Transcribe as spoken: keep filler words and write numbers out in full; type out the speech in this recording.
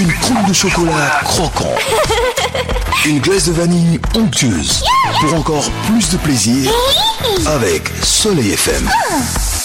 Une croûte de chocolat croquant. Une glace de vanille onctueuse. Pour encore plus de plaisir avec Soleil F M.